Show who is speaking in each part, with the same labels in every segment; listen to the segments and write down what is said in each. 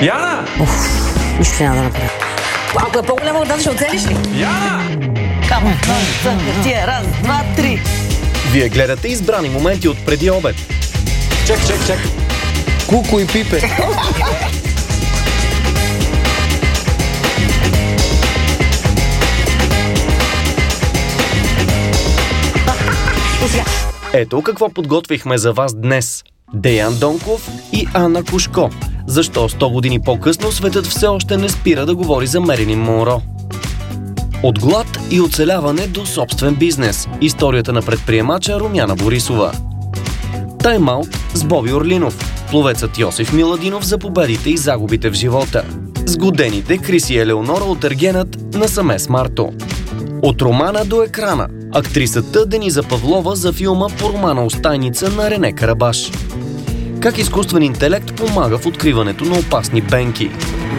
Speaker 1: Яна!
Speaker 2: Нищо няма да направя. Ако е по-голяма от нас, ще оцелиш ли?
Speaker 1: Яна!
Speaker 2: Камо, тия, раз, два, три.
Speaker 3: Вие гледате избрани моменти от преди обед.
Speaker 1: Чак.
Speaker 3: Куко и Пипе. Ето какво подготвихме за вас днес. Деян Донков и Ана Кушко. Защо 100 години по-късно светът все още не спира да говори за Мерилин Монро? От глад и оцеляване до собствен бизнес. Историята на предприемача Румяна Борисова. Тайм-аут с Боби Орлинов. Пловецът Йосиф Миладинов за победите и загубите в живота. Сгодените Крис и Елеонора от Ергенът на Самес Марто. От романа до екрана. Актрисата Дениза Павлова за филма по романа Остайница на Рене Карабаш. Как изкуствен интелект помага в откриването на опасни бенки.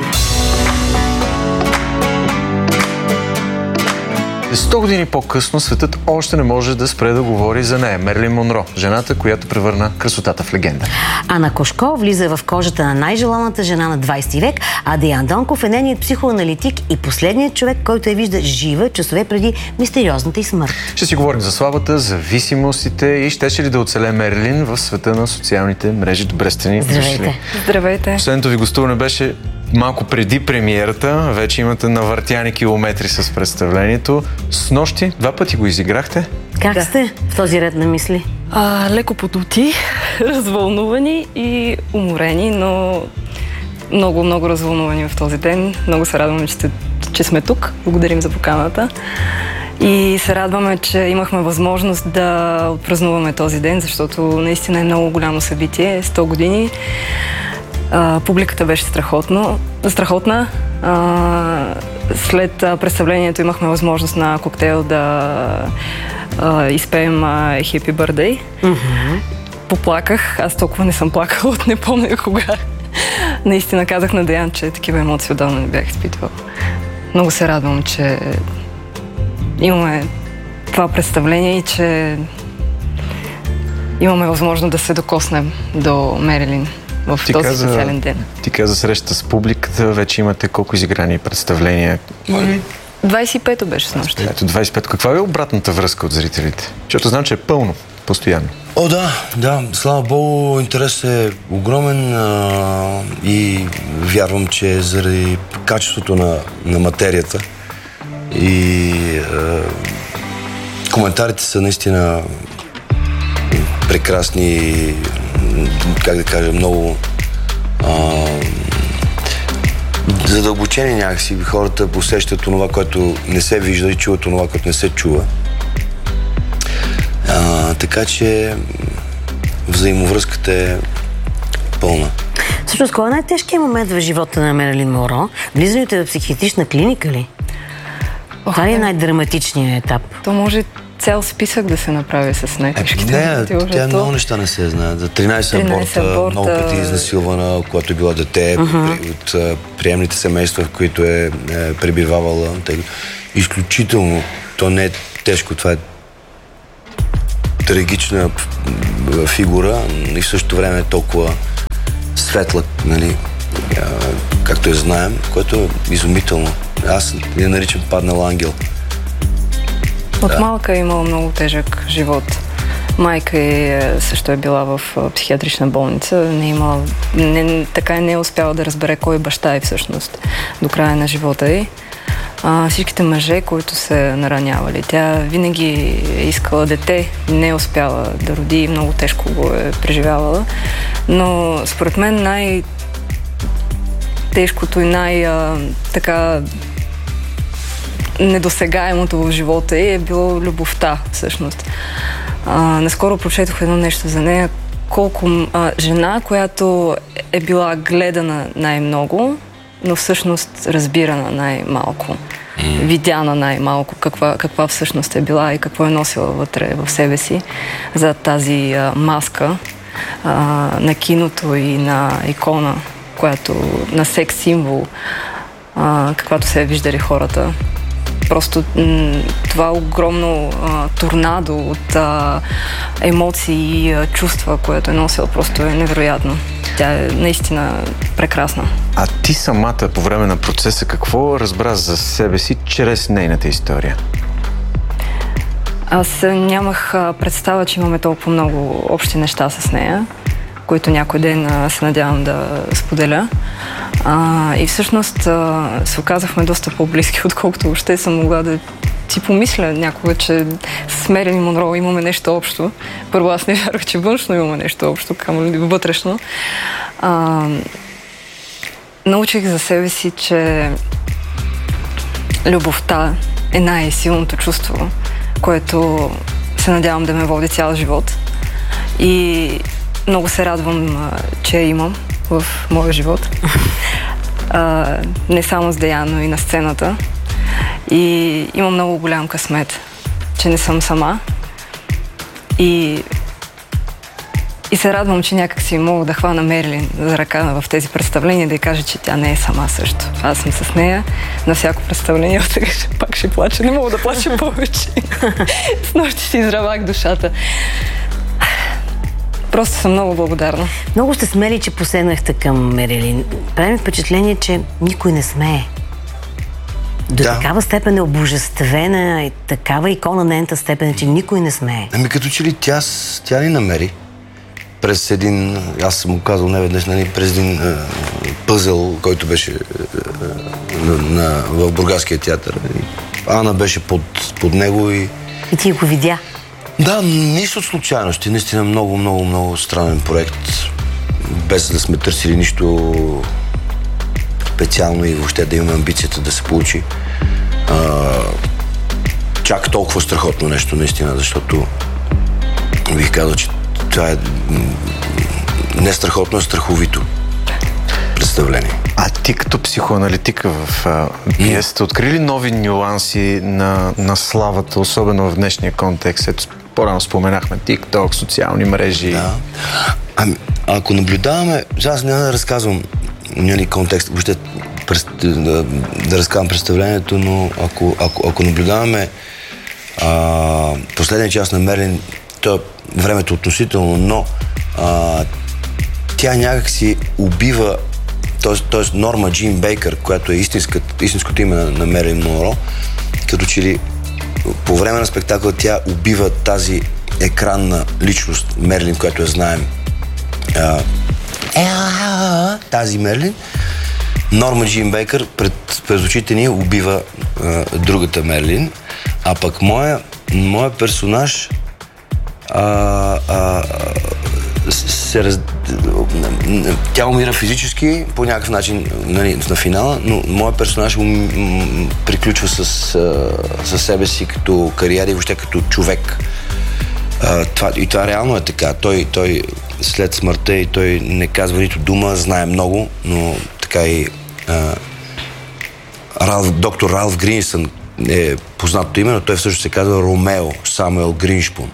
Speaker 4: 100 години по-късно светът още не може да спре да говори за нея. Мерилин Монро, жената, която превърна красотата в легенда.
Speaker 2: Ана Кушко влиза в кожата на най-желаната жена на 20 век, а Деян Донков е нейният психоаналитик и последният човек, който я вижда жива часове преди мистериозната й смърт.
Speaker 4: Ще си говорим за славата, зависимостите и щеше ли да оцеле Мерилин в света на социалните мрежи. Добре сте ни.
Speaker 5: Здравейте.
Speaker 4: Последното ви гостуване беше малко преди премиерата. Вече имате навъртяни километри с представлението. Снощи 2 пъти го изиграхте.
Speaker 2: Как сте в този ред на мисли?
Speaker 5: Леко подути, развълнувани и уморени, но много развълнувани в този ден. Много се радваме, че сме тук. Благодарим за поканата. И се радваме, че имахме възможност да отпразнуваме този ден, защото наистина е много голямо събитие. 100 години. Публиката беше страхотна. След представлението имахме възможност на коктейл да изпеем Happy Birthday. Поплаках. Аз толкова не съм плакала от не помня кога. Наистина казах на Деян, че такива емоции отдавна не бях изпитвала. Много се радвам, че имаме това представление и че имаме възможност да се докоснем до Мерилин в този специален ден.
Speaker 4: Ти каза среща с публиката, вече имате колко изиграни представления?
Speaker 5: 25-то беше снощи.
Speaker 4: Ето 25. Каква е обратната връзка от зрителите? Защото знам, че е пълно, постоянно.
Speaker 6: Да, слава Богу, интерес е огромен и вярвам, че заради качеството на материята и коментарите са наистина прекрасни, как да кажа, много задълбочени някакси. Хората посещат това, което не се вижда и чуват това, което не се чува. Така че взаимовръзката е пълна.
Speaker 2: Всъщност, кой е най-тежкият момент в живота на Мерилин Монро? Влизането в психиатрична клиника ли? Това ли е най-драматичният етап?
Speaker 5: То може цял списък да се направи с най-тежките.
Speaker 6: Не, тя много неща не се знае. За 13 аборта, много пъти изнасилвана, когато е била дете, от приемните семейства, в които е пребивавала. Изключително. То не е тежко, това е трагична фигура и в същото време е толкова светла, нали, както я знаем, което е изумително. Аз я наричам паднал ангел.
Speaker 5: От малка е имала много тежък живот. Майка също е била в психиатрична болница. Така и не е успяла да разбере кой е баща й всъщност до края на живота й. Всичките мъже, които се наранявали. Тя винаги е искала дете, не е успяла да роди и много тежко го е преживявала. Но според мен най-тежкото и така недосегаемото в живота е било любовта, всъщност. Наскоро прочетох едно нещо за нея. Колко жена, която е била гледана най-много, но всъщност разбирана най-малко. Видяна най-малко каква всъщност е била и какво е носила вътре в себе си за тази маска на киното и на икона, на секс символ, каквато се е виждали хората. просто това огромно торнадо от емоции и чувства, което е носила, просто е невероятно. Тя е наистина прекрасна.
Speaker 4: А ти самата по време на процеса какво разбра за себе си чрез нейната история?
Speaker 5: Аз нямах представа, че имаме толкова много общи неща с нея, които някой ден се надявам да споделя. И всъщност се оказахме доста по-близки, отколкото въобще съм могла да си помисля някога, че с Мерилин Монро имаме нещо общо. Първо аз не вярвах, че външно имаме нещо общо, камо ли вътрешно. Научих за себе си, че любовта е най-силното чувство, което се надявам да ме води цял живот. И много се радвам, че я имам в моя живот. Не само с Деян, но и на сцената. И имам много голям късмет, че не съм сама. И се радвам, че някак си мога да хвана Мерилин за ръка в тези представления, да й кажа, че тя не е сама също. Аз съм с нея на всяко представление, от сега пак ще плача. Не мога да плача повече. С нощи си изравах душата. Просто съм много благодарна.
Speaker 2: Много сте смели, че посегнахте към Мерилин. Правим впечатление, че никой не смее. До такава степен е обожествена и такава икона на нейната степен, че никой не смее.
Speaker 6: Ами като че ли тя ни намери през един, аз съм му казал неведнъж, през един пъзел, който беше в Бургаския театър. Ана беше под него и
Speaker 2: ти го видя?
Speaker 6: Да, нищо от случайности. Наистина много странен проект. Без да сме търсили нищо специално и въобще да имаме амбицията да се получи. Чак толкова страхотно нещо, наистина, защото бих казал, че това е не страхотно, а страховито представление.
Speaker 4: А ти като психоаналитика в пиесата, откри ли нови нюанси на славата, особено в днешния контекст? Ето, по-рано споменахме TikTok, социални мрежи.
Speaker 6: Да. Ако наблюдаваме, аз няма да разказвам контекст, въобще да разказвам представлението, но ако наблюдаваме последния част на Мерилин, то времето относително, но тя някак си убива, т.е. Норма Джин Бейкър, която е истинското име на Мерилин Монро, като че ли по време на спектакъл тя убива тази екранна личност Мерилин, която я знаем. Тази Мерилин. Норма Джин Бейкър пред очите ни убива другата Мерилин, а пък моя персонаж тя умира физически по някакъв начин на финала, но моят персонаж приключва със себе си като кариера и въобще като човек. И това реално е така. Той след смъртта и той не казва нито дума, знае много, но така и доктор Ралф Гринсън е познатото име, но той всъщност се казва Ромео Самуел Гриншпун.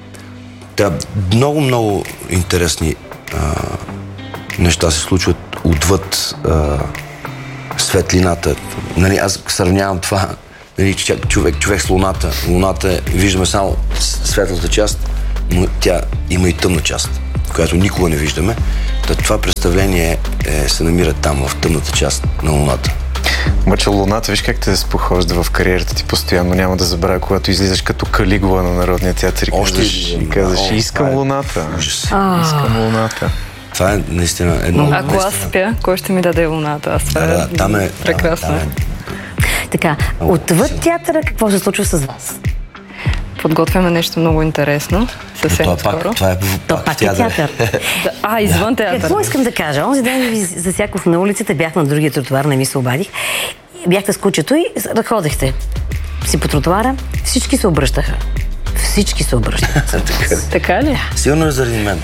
Speaker 6: Много интересни неща се случват отвъд светлината. Аз сравнявам това, човек с Луната. Луната виждаме само светлата част, но тя има и тъмна част, която никога не виждаме. Това представление се намира там, в тъмната част на Луната.
Speaker 4: Обаче Луната, виж как те спохожда в кариерата ти постоянно. Няма да забравя, когато излизаш като Калигула на Народния театър и казваш, искам Луната. Искам Луната.
Speaker 6: Това е наистина едно...
Speaker 5: Ако аз спя, кой ще ми даде Луната? Това е прекрасно.
Speaker 2: Така, отвъд театъра, какво се случва с вас?
Speaker 5: Подготвяме нещо много интересно. Съвсем скоро.
Speaker 6: Това е
Speaker 2: пак театър.
Speaker 5: Извън театър.
Speaker 2: Какво искам да кажа? Онзи ден ви засякох на улицата, бях на другия тротуар, не ми се обадих. Бяхте с кучето и ходехте си по тротуара. Всички се обръщаха. Всички се обръщаха.
Speaker 5: Така ли?
Speaker 6: Сигурно е заради мен.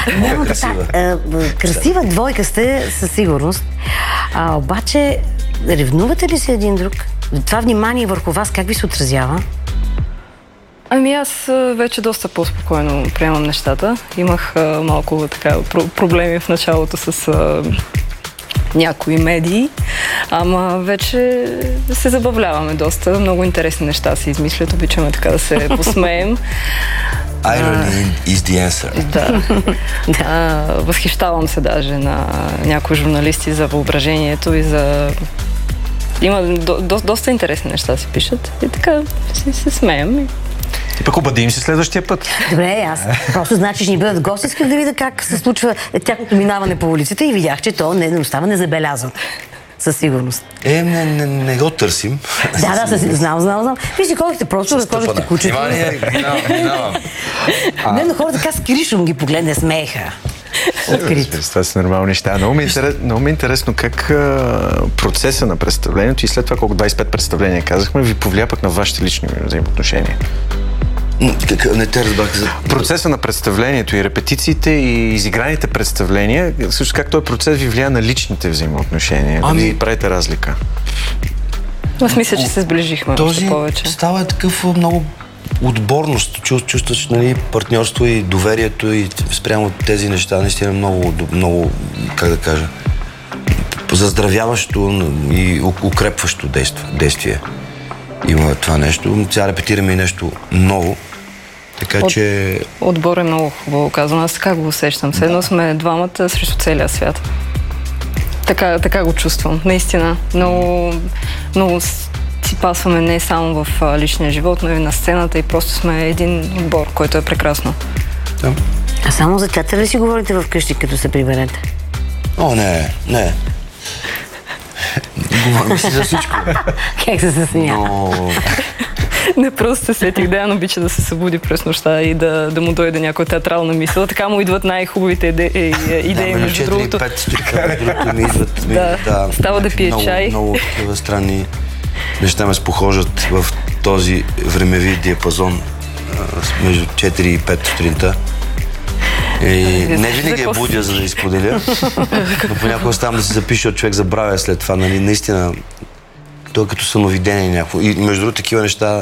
Speaker 2: Красива двойка сте със сигурност. Обаче, ревнувате ли се един друг? Това внимание върху вас как ви се отразява?
Speaker 5: Ами аз вече доста по-спокойно приемам нещата. Имах малко така проблеми в началото с някои медии, ама вече се забавляваме доста. Много интересни неща се измислят, обичаме така да се посмеем.
Speaker 6: Irony is the answer.
Speaker 5: Да. Възхищавам се даже на някои журналисти за въображението и за... Има доста интересни неща се пишат и така се смеем.
Speaker 4: И пък обадим се следващия път.
Speaker 2: Добре, аз просто значи ще ни бъдат гости, исках да видя как се случва тяхното минаване по улицата и видях, че то не остава незабелязано. Със сигурност.
Speaker 6: Не го търсим.
Speaker 2: Да, знам. Вие си ходихте просто да сложите кучето.
Speaker 6: Минавам.
Speaker 2: Не, но хората така скришом ги погледне, смееха.
Speaker 4: Това са нормални неща. Много ми е интересно как процеса на представлението и след това колко 25 представления казахме, ви повлия пък на вашите лични взаимоотношения.
Speaker 6: Не те разбрах за...
Speaker 4: Процеса на представлението и репетициите и изиграните представления, също как този процес ви влияе на личните взаимоотношения? Дали правите разлика?
Speaker 5: Аз мисля, че се сближихме още повече.
Speaker 6: Става такъв много отборност. Чувстваш, нали, партньорство и доверието и спрямо тези неща наистина много, как да кажа, заздравяващо и укрепващо действие. Има това нещо. Сега репетираме и нещо ново. Така че...
Speaker 5: Отбор е много хубаво казвам. Аз така го усещам. Седно сме двамата срещу целия свят. Така го чувствам. Наистина. Много си пасваме не само в личния живот, но и на сцената и просто сме един отбор, който е прекрасно.
Speaker 6: Да.
Speaker 2: А само за театър ли си говорите вкъщи, като се приберете?
Speaker 6: О, не. Говорим си за всичко.
Speaker 2: Как се смя?
Speaker 5: Не, просто се сетих. Деян обича да се събуди през нощта и да му дойде някоя театрална мисъл. Така му идват най-хубавите идеи, между другото.
Speaker 6: 4-5 ми идват.
Speaker 5: Става да пие чай.
Speaker 6: Много такива странни неща ме спохожат в този времеви диапазон между 4 и 5 сутринта. Не винаги будя, за да изподеля, но понякога ставам да се запиша, от човек забравя след това. Нали, наистина, то е като съновидение някакво. И между другото, такива неща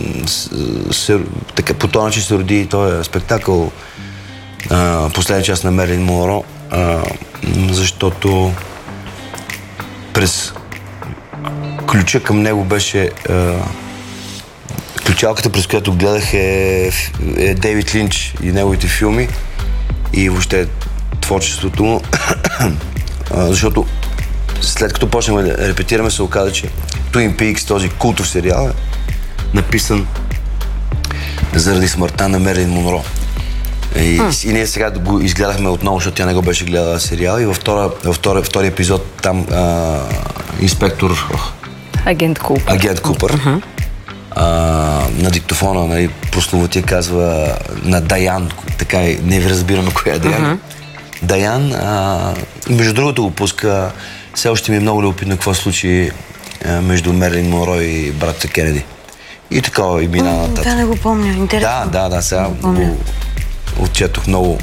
Speaker 6: по този начин се роди и този спектакъл последния част на Мерлин Монро, защото през ключа към него беше ключалката, през която гледах е Дейвид Линч и неговите филми и въобще творчеството му, защото след като почнем да репетираме, се оказа, че Twin Peaks, този култов сериал, е написан заради смъртта на Мерлин Монро. И ние сега го изгледахме отново, защото тя не го беше гледала сериал и във втори епизод там инспектор...
Speaker 5: Агент
Speaker 6: Купър. На диктофона, нали, прословутия казва на Даян, така и не ви разбираме коя е Даян. Даян, между другото го пуска, все още ми е много любопитно какво случи между Мерлин Монро и братца Кенеди. И такова и мина нататък.
Speaker 2: Да, не го помня, интересно.
Speaker 6: Да, сега го отчетох много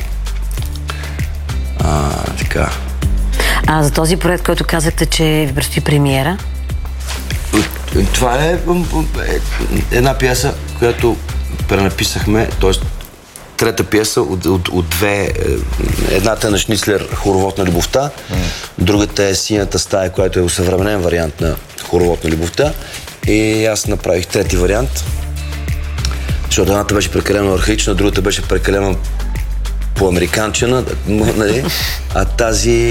Speaker 6: така.
Speaker 2: За този проект, който казахте, че ви предстои премиера?
Speaker 6: Това е една пиеса, която пренаписахме, т.е. трета пиеса от две. Едната е на Шницлер "Хоровод на любовта", другата е "Синята стая", която е усъвременен вариант на "Хоровод на любовта". И аз направих трети вариант, защото едната беше прекалено архаична, другата беше прекалено по-американчена, нали? А тази